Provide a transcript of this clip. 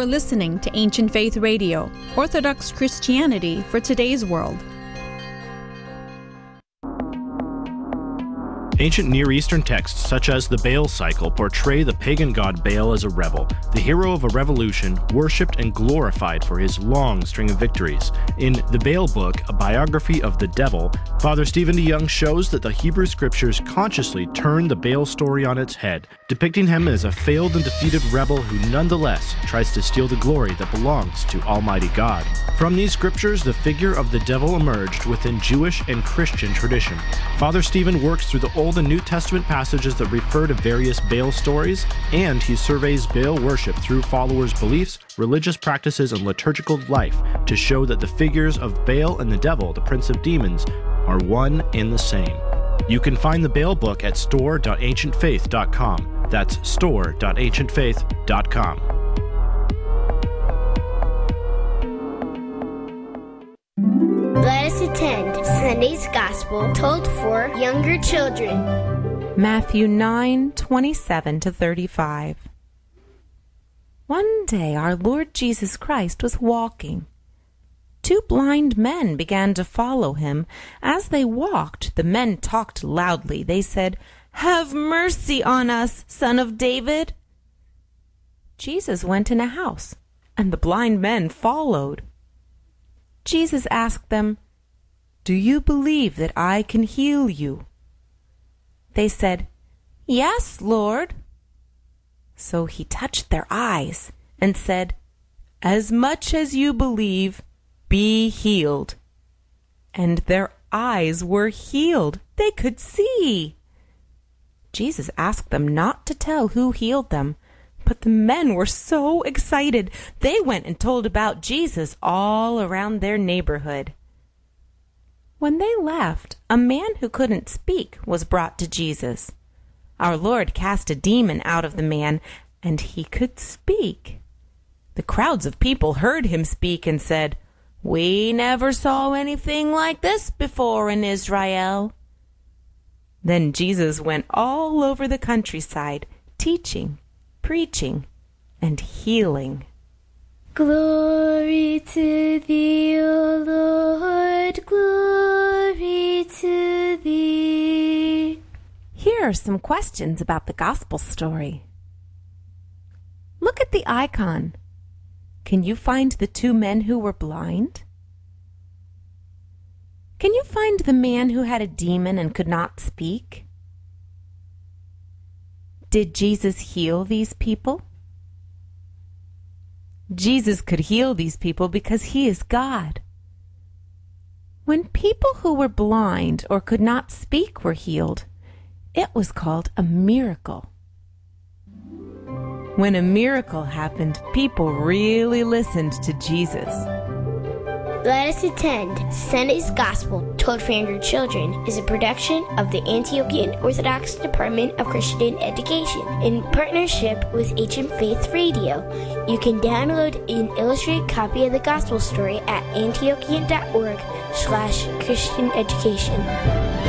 are listening to Ancient Faith Radio, Orthodox Christianity for today's world. Ancient Near Eastern texts, such as the Baal cycle, portray the pagan god Baal as a rebel, the hero of a revolution, worshipped and glorified for his long string of victories. In the Baal book, a biography of the devil, Father Stephen DeYoung shows that the Hebrew scriptures consciously turn the Baal story on its head, depicting him as a failed and defeated rebel who nonetheless tries to steal the glory that belongs to Almighty God. From these scriptures, the figure of the devil emerged within Jewish and Christian tradition. Father Stephen works through the Old and New Testament passages that refer to various Baal stories, and he surveys Baal worship through followers' beliefs, religious practices, and liturgical life to show that the figures of Baal and the devil, the prince of demons, are one and the same. You can find the Baal book at store.ancientfaith.com. That's store.ancientfaith.com. Let us attend Sunday's Gospel told for younger children. Matthew 9:27-35. One day our Lord Jesus Christ was walking. Two blind men began to follow him. As they walked, the men talked loudly. They said, "Have mercy on us, Son of David." Jesus went in a house, and the blind men followed. Jesus asked them, "Do you believe that I can heal you?" They said, "Yes, Lord." So he touched their eyes and said, "As much as you believe, be healed." And their eyes were healed. They could see. Jesus asked them not to tell who healed them, but the men were so excited, they went and told about Jesus all around their neighborhood. When they left, a man who couldn't speak was brought to Jesus. Our Lord cast a demon out of the man, and he could speak. The crowds of people heard him speak and said, "We never saw anything like this before in Israel." Then Jesus went all over the countryside, teaching, preaching, and healing. Glory to thee, O Lord, glory to thee. Here are some questions about the gospel story. Look at the icon. Can you find the two men who were blind? Can you find the man who had a demon and could not speak? Did Jesus heal these people? Jesus could heal these people because he is God. When people who were blind or could not speak were healed, it was called a miracle. When a miracle happened, people really listened to Jesus. Let us attend Sunday's Gospel told for younger children is a production of the Antiochian Orthodox Department of Christian Education in partnership with Ancient Faith Radio. You can download an illustrated copy of the Gospel story at antiochian.org/Christian education.